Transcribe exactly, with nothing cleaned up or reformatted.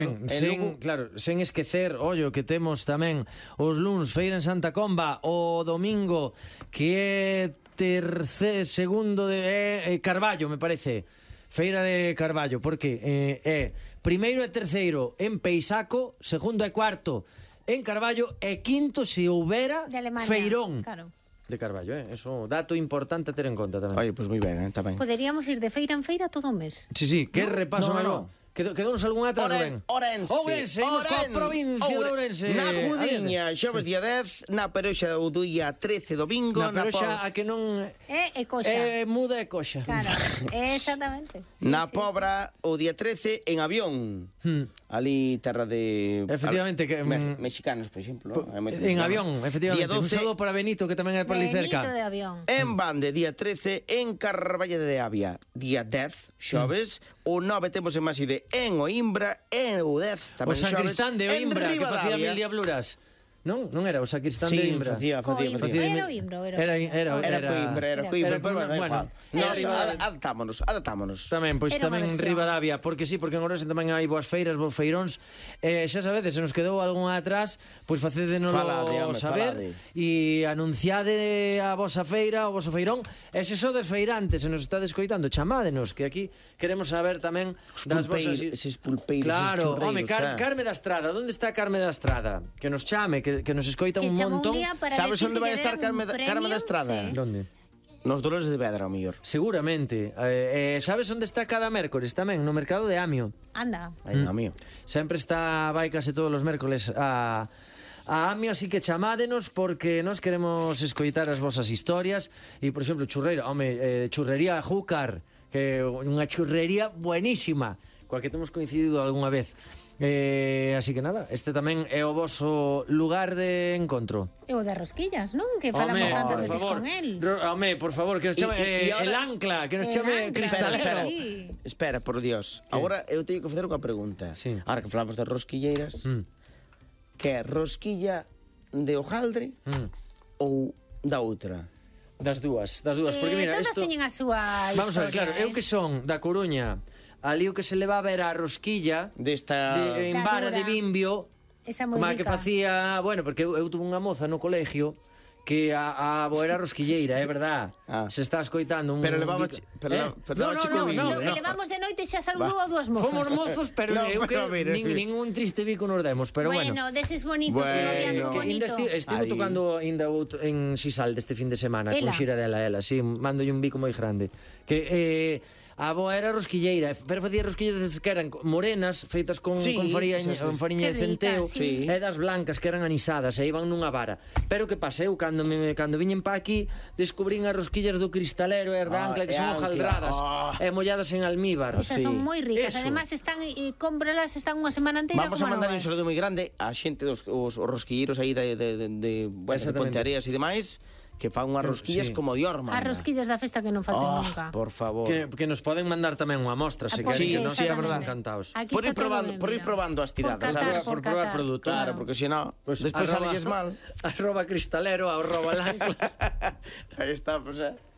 Sen, claro, sen esquecer, ollo, que temos tamén os luns feira en Santa Comba, o domingo que é terceiro, segundo de é, é Carballo, me parece. Feira de Carballo, porque eh, é primeiro e terceiro en Peisaco, segundo e cuarto en Carballo e quinto se houbera feirón. Claro. De Carballo, eh? Eso, dato importante a ter en conta tamén. Oye, pois pues moi ben, eh, tamén. Poderíamos ir de feira en feira todo o mes. Sí, sí, que ¿no? repaso, no, Maró. no. Quedounos algún ata, Rubén? Ourense. Ourense, imos coa provincia de Ourense. Na Gudiña, xoves día dez, na Peroxa do día trece domingo. Na Peroxa, a que non... É, é coxa. É muda e coxa. Claro, exactamente. Sí, na sí, Pobra, sí. O día trece, en avión. Hmm. Ali, terra de... Efectivamente. que me, Mexicanos, por exemplo. Po, en mexicano. Avión, efectivamente. doce, un saludo para Benito, que tamén é por ali cerca. Benito de avión. En Bande, día trece, en Carballo de Avia. Día dez, xoves. Hmm. O nove temos en Maside, en Oimbra, en o dez, tamén xoves. O Sacristán de Oimbra, que facía mil diabluras. Non? Non era o Sacristán sí, de Oimbra? Sí, facía, facía, facía. Era Oimbra, era Era, era, era, era Coimbra, era Coimbra, pero bueno, bueno, nos adaptámonos, adaptámonos. Tamén, pois tamén Ribadavia, porque sí, porque en Ourense tamén hai boas feiras, boas feiróns. Eh, xa sabedes, se nos quedou algunha atrás, pois facédenos saber e anunciade a vosa feira, o voso feirón. E se sodes feirantes, se nos está descoitando, chamádenos, que aquí queremos saber tamén das vosas... Eses pulpeiros, claro, eses churreiros. Home, Car Carme da Estrada, onde está Carme da Estrada? Que nos chame, que, que nos escoita un montón. Sabes onde vai estar Carme, Carme da Estrada? Sí. Onde? Nos Dolores de Vedra, ao mellor. Seguramente. Eh, eh, sabes onde está cada mércores tamén? No mercado de Amio. Anda. Aí, mm. Amio. Sempre está, vai case todos os mércoles a... a Amio, así que chamádenos porque nos queremos escoitar as vosas historias. E, por exemplo, churreira, home, eh, churrería Júcar, que é unha churrería buenísima, coa que temos coincidido algunha vez. Eh, así que nada, este tamén é o voso lugar de encontro. E o de Rosquillas, non? Que falamos home, antes veces con él. Home, por favor, que nos chame y, y, y eh, ahora... el ancla, que nos el chame ancla, Cristalero. Espera, sí. espera, por Dios. ¿Qué? Agora eu teño que facer unha pregunta. Sí. Ahora que falamos de rosquilleiras, mm. que é rosquilla de hojaldre mm. ou da outra? Das dúas, das dúas, porque eh, mira, todas esto... teñen a súa historia. Vamos a ver, claro, eh? eu que son da Coruña, ali o que se leva a ver a rosquilla desta de, en vara de Bimbio, como a que facía, bueno, porque eu, eu tuve unha moza no colegio que a, a bo era rosquilleira, é verdad. Ah. Se está escoitando un... Pero levaba chi, pero, eh? pero no, no, no, no, no, que levamos de noite xa saludou a dúas mozas. Fomos mozos, pero no, eu que mire, nin, mire. ningún triste bico nos demos, pero bueno. Bueno, deses bonitos, bueno, un noviazgo bonito. Esti, estivo tocando ainda en Sisal deste fin de semana, ela. Con xira dela, ela, sí, mándolle un bico moi grande. Que... Eh, a boa era rosquilleira, pero facía rosquillas que eran morenas, feitas con, sí, con farinha, sí, sí. Con farinha de centeo, sí. E das blancas que eran anisadas, e iban nunha vara. Pero que pasa, eu cando, me, cando viñen pa aquí, descubrín as rosquillas do Cristalero e as da Ancla, que son hojaldradas, oh. E molladas en almíbar. Esas sí. Son moi ricas, eso. Además están, e cómpralas, están unha semana inteira. Vamos a mandar un saludo moi grande a xente dos os, os rosquilleros aí de, de, de, de, bueno, de Ponteareas e demais, que fan unhas rosquillas sí. Como Dior, manda. As rosquillas da festa que non falten oh, nunca. Por favor. Que, que nos poden mandar tamén unha mostra, se queren, sí, que non sí, seamos encantados. Por ir probando, por ir probando as tiradas, por catar, sabes? Por, por probar produto. Claro, porque se non, pues despois salelles mal. Arroba Cristalero, arroba Lancla. Aí está, pues, eh.